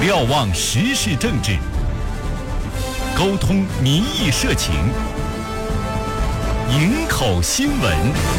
瞭望时事政治，沟通民意社情，营口新闻。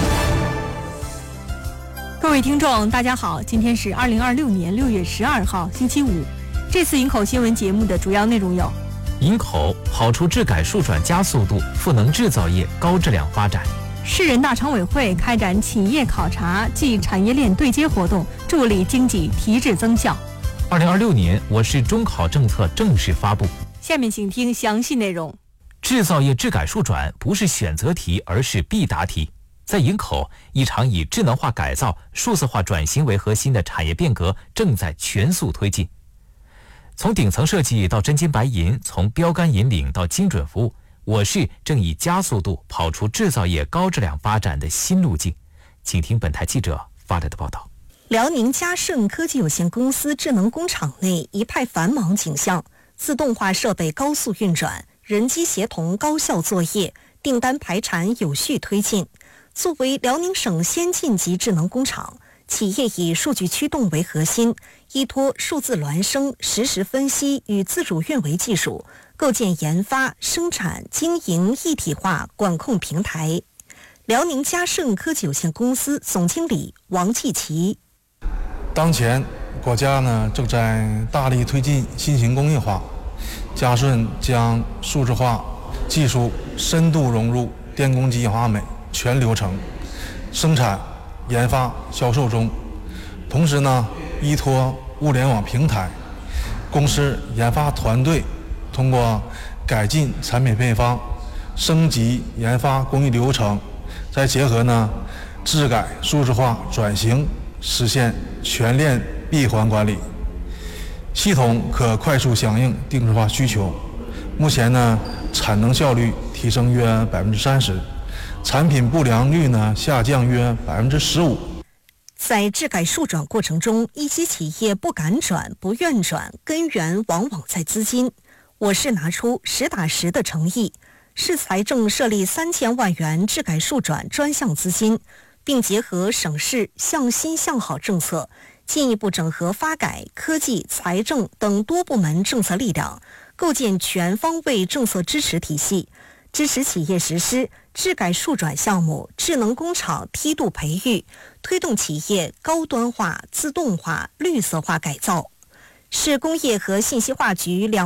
各位听众大家好，今天是2026年6月12号星期五。这次营口新闻节目的主要内容有： 营口跑出质改数转加速度，赋能制造业高质量发展。 市人大常委会开展企业考察暨产业链对接活动，助力经济提质增效。 2026年我市中考政策正式发布。 下面请听详细内容。 制造业质改数转不是选择题，而是必答题。在营口，一场以智能化改造、数字化转型为核心的产业变革正在全速推进。从顶层设计到真金白银，从标杆引领到精准服务，我市正以加速度跑出制造业高质量发展的新路径。请听本台记者发来的报道。 辽宁嘉盛科技有限公司智能工厂内一派繁忙景象，自动化设备高速运转，人机协同高效作业，订单排产有序推进。作为辽宁省先进级智能工厂，企业以数据驱动为核心，依托数字孪生、实时分析与自主运维技术，构建研发、生产、经营一体化管控平台。辽宁嘉盛科技有限公司总经理王继奇： 当前国家正在大力推进新型工业化，嘉顺将数字化技术深度融入电工机化美全流程，生产、研发、销售中。同时依托物联网平台，公司研发团队通过改进产品配方、升级研发工艺流程，再结合质改数字化转型，实现全链闭环管理，系统可快速响应定制化需求。目前产能效率提升约30%，产品不良率下降约15%。 在质改数转过程中，一些企业不敢转、不愿转，根源往往在资金。我市拿出实打实的诚意，市财政设立3000万元质改数转专项资金，并结合省市向新向好政策，进一步整合发改、科技、财政等多部门政策力量，构建全方位政策支持体系，支持企业实施质改数转项目、智能工厂梯度培育，推动企业高端化、自动化、绿色化改造。市工业和信息化局